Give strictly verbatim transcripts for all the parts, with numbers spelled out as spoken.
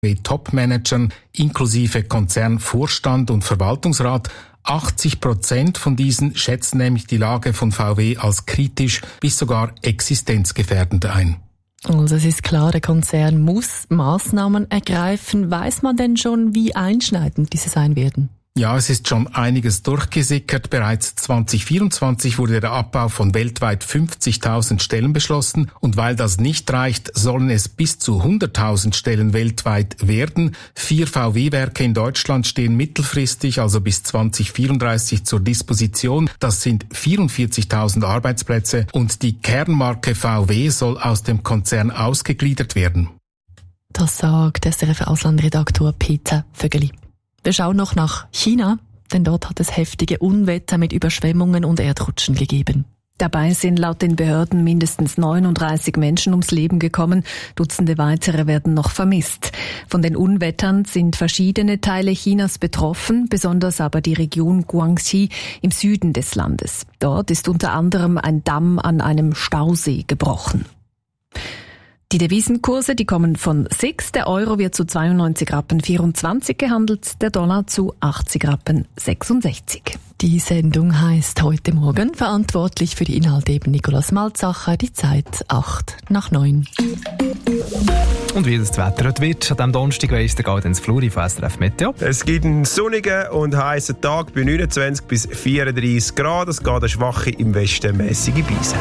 Top-Managern inklusive Konzernvorstand und Verwaltungsrat. achtzig Prozent von diesen schätzen nämlich die Lage von V W als kritisch bis sogar existenzgefährdend ein. Also es ist klar, der Konzern muss Maßnahmen ergreifen. Weiß man denn schon, wie einschneidend diese sein werden? Ja, es ist schon einiges durchgesickert. Bereits zwanzig vierundzwanzig wurde der Abbau von weltweit fünfzigtausend Stellen beschlossen. Und weil das nicht reicht, sollen es bis zu hunderttausend Stellen weltweit werden. Vier V W-Werke in Deutschland stehen mittelfristig, also bis zwanzig vierunddreißig, zur Disposition. Das sind vierundvierzigtausend Arbeitsplätze. Und die Kernmarke V W soll aus dem Konzern ausgegliedert werden. Das sagt S R F-Auslandredaktor Peter Vögeli. Wir schauen noch nach China, denn dort hat es heftige Unwetter mit Überschwemmungen und Erdrutschen gegeben. Dabei sind laut den Behörden mindestens neununddreißig Menschen ums Leben gekommen. Dutzende weitere werden noch vermisst. Von den Unwettern sind verschiedene Teile Chinas betroffen, besonders aber die Region Guangxi im Süden des Landes. Dort ist unter anderem ein Damm an einem Stausee gebrochen. Die Devisenkurse, die kommen von sechs. Der Euro wird zu zweiundneunzig Rappen vierundzwanzig gehandelt, der Dollar zu achtzig Rappen sechsundsechzig. Die Sendung heisst heute Morgen. Verantwortlich für die Inhalte eben Nikolaus Malzacher. Die Zeit acht nach neun. Und wie das Wetter heute wird, an diesem Donnerstag weiss der Gaudenz Fluri von S R F Meteo. Es gibt einen sonnigen und heißen Tag bei neunundzwanzig bis vierunddreißig Grad. Es geht eine schwache, im Westen mäßige Brise.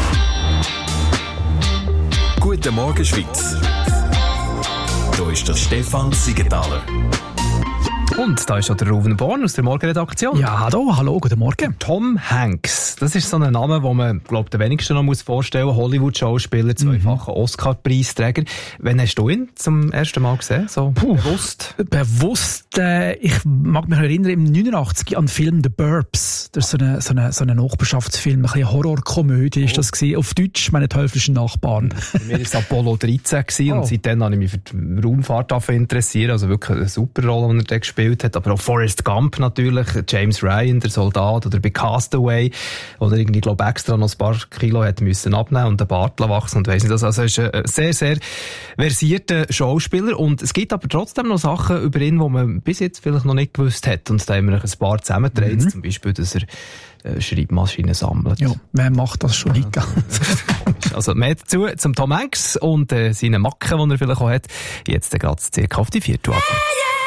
Guten Morgen, Schweiz. Hier ist der Stefan Siegenthaler. Und da ist auch der Ruven Born aus der Morgenredaktion. Ja, hallo, hallo, guten Morgen. Tom Hanks, das ist so ein Name, den man, glaube ich, den wenigsten noch muss vorstellen muss. Hollywood-Schauspieler, zweifacher mhm. Oscar-Preisträger. Wann hast du ihn zum ersten Mal gesehen? So Puh, bewusst? Bewusst, äh, ich mag mich erinnern, im neunundachtzig an den Film «The Burbs». Das ist so ein so eine, so eine Nachbarschaftsfilm, ein bisschen Horrorkomödie oh. ist das gewesen. Auf Deutsch, «Meine teuflischen Nachbarn». Bei mir war es Apollo dreizehn gewesen, oh. und seitdem habe ich mich für die Raumfahrt interessiert. Also wirklich eine super Rolle, die er da gespielt hat, aber auch Forrest Gump natürlich, James Ryan, der Soldat, oder bei Castaway, oder irgendwie, glaube extra noch ein paar Kilo hat müssen abnehmen und den Bart wachsen und weiss nicht, also er ist ein sehr, sehr versierter Schauspieler und es gibt aber trotzdem noch Sachen über ihn, die man bis jetzt vielleicht noch nicht gewusst hat und da haben wir ein paar zusammengetragen, mhm. zum Beispiel, dass er äh, Schreibmaschinen sammelt. Ja, wer macht das schon nicht ganz? Also mehr dazu zum Tom Hanks und äh, seinen Macken, die er vielleicht auch hat, jetzt gerade circa auf die vierte Uhr.